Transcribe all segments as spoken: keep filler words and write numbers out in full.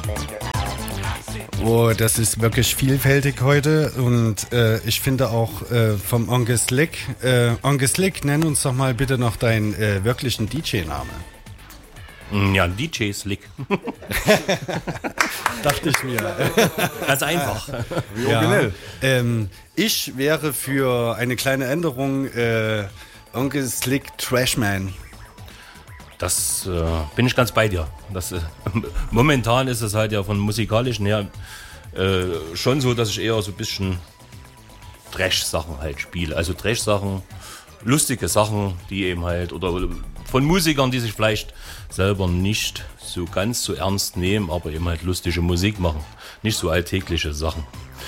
Oh, das ist wirklich vielfältig heute und äh, ich finde auch äh, vom Onkel Slick, äh, Onkel Slick, nenn uns doch mal bitte noch deinen äh, wirklichen D J-Name. Ja, D J Slick. Dachte ich mir. Ganz einfach. Wie originell. Ja, ähm, ich wäre für eine kleine Änderung äh, Onkel Slick Trashman. Das äh, bin ich ganz bei dir. Das, äh, momentan ist es halt ja von musikalischen her äh, schon so, dass ich eher so ein bisschen Trash-Sachen halt spiele. Also Trash-Sachen, lustige Sachen, die eben halt, oder von Musikern, die sich vielleicht selber nicht so ganz so ernst nehmen, aber eben halt lustige Musik machen. Nicht so alltägliche Sachen.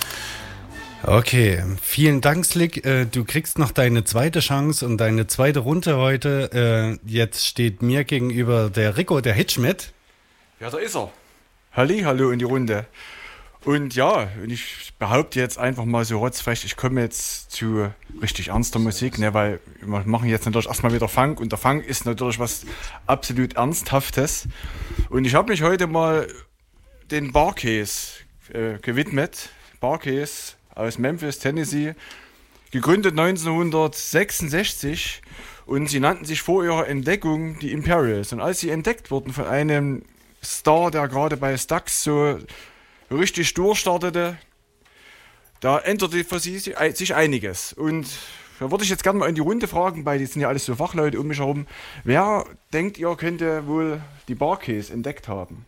Okay, vielen Dank, Slick. Du kriegst noch deine zweite Chance und deine zweite Runde heute. Jetzt steht mir gegenüber der Rico, der Hitschmidt. Ja, da ist er. Halli, hallo in die Runde. Und ja, ich behaupte jetzt einfach mal so rotzfrech, ich komme jetzt zu richtig ernster Musik, ne, weil wir machen jetzt natürlich erstmal wieder Funk und der Funk ist natürlich was absolut Ernsthaftes. Und ich habe mich heute mal den Bar-Case äh, gewidmet. Bar-Case aus Memphis, Tennessee, gegründet neunzehnhundertsechsundsechzig und sie nannten sich vor ihrer Entdeckung die Imperials. Und als sie entdeckt wurden von einem Star, der gerade bei Stax so richtig durchstartete, da änderte für sie sich einiges. Und da würde ich jetzt gerne mal in die Runde fragen, weil die sind ja alles so Fachleute um mich herum, wer denkt ihr, könnte wohl die Bar-Case entdeckt haben?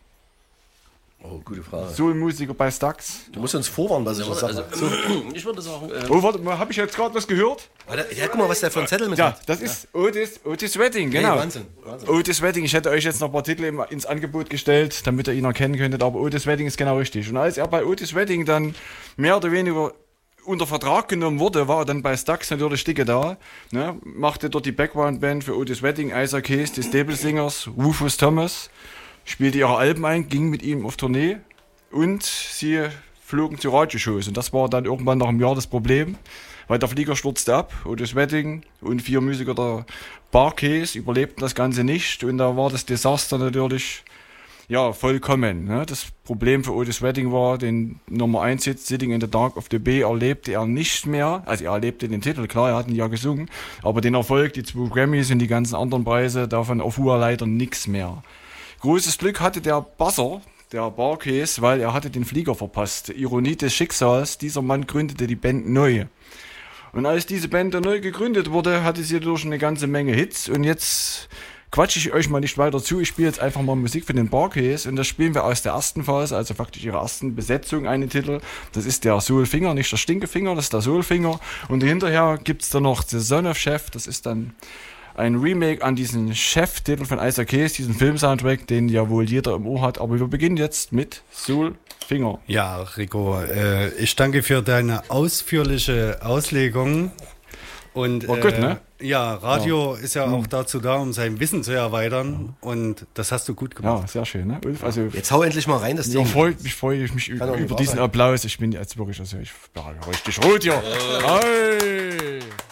Oh, gute Frage. Soul-Musiker bei Stax. Du musst uns vorwarnen, was ich was sage. Also, ich würde sagen... Ähm oh, warte mal, habe ich jetzt gerade was gehört? Ja, guck mal, was der für ein Zettel mit ja, hat. Das ist ja. Otis, Otis Redding, genau. Hey, Wahnsinn, Wahnsinn. Otis Redding, ich hätte euch jetzt noch ein paar Titel ins Angebot gestellt, damit ihr ihn erkennen könntet, aber Otis Redding ist genau richtig. Und als er bei Otis Redding dann mehr oder weniger unter Vertrag genommen wurde, war er dann bei Stax natürlich dicke da, ne? Machte dort die Background-Band für Otis Redding, Isaac Hayes, die Stable Singers, Rufus Thomas, spielte ihre Alben ein, ging mit ihm auf Tournee. Und sie flogen zu Radioshows. Und das war dann irgendwann nach einem Jahr das Problem, weil der Flieger stürzte ab. Otis Redding und vier Musiker der Bar-Case überlebten das Ganze nicht. Und da war das Desaster natürlich ja, vollkommen. Ne? Das Problem für Otis Redding war, den Nummer eins Hit Sitting in the Dark of the Bay erlebte er nicht mehr. Also er erlebte den Titel, klar, er hat ihn ja gesungen. Aber den Erfolg, die zwei Grammys und die ganzen anderen Preise, davon erfuhr er leider nichts mehr. Großes Glück hatte der Basser, der Bar-Case, weil er hatte den Flieger verpasst. Ironie des Schicksals, dieser Mann gründete die Band neu. Und als diese Band neu gegründet wurde, hatte sie durch eine ganze Menge Hits. Und jetzt quatsche ich euch mal nicht weiter zu. Ich spiele jetzt einfach mal Musik für den Bar-Case. Und das spielen wir aus der ersten Phase, also faktisch ihrer ersten Besetzung, einen Titel. Das ist der Soulfinger, nicht der Stinkefinger, das ist der Soulfinger. Und hinterher gibt es dann noch The Son of Chef, das ist dann ein Remake an diesen Chef-Titel von Isaac Hayes, diesen Film-Soundtrack, den ja wohl jeder im Ohr hat. Aber wir beginnen jetzt mit Soulfinger. Ja, Rico, äh, ich danke für deine ausführliche Auslegung. Und oh, gut, ne? äh, ja, Radio ja. ist ja auch dazu da, um sein Wissen zu erweitern. Und das hast du gut gemacht. Ja, sehr schön, ne? Ulf, also jetzt hau endlich mal rein, das Ding. Ja, freue ich freu mich über, über diesen sein. Applaus. Ich bin jetzt wirklich, also ich bin richtig rot hier. Oh. Hey.